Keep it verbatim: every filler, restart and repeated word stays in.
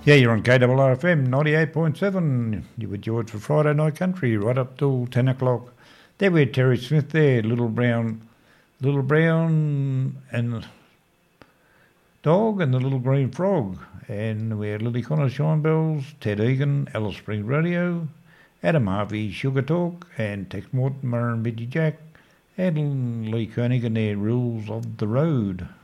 Yeah, you're on K R R F M ninety-eight point seven. You were George for Friday Night Country right up till ten o'clock. There we had Terry Smith there, Little Brown, Little Brown and Dog and the Little Green Frog. And we had Lily Connor, Shine Bells, Ted Egan, Alice Springs Radio, Adam Harvey, Sugar Talk, and Tex Morton, Murray and Biddy Jack, and Lee Koenig and their Rules of the Road.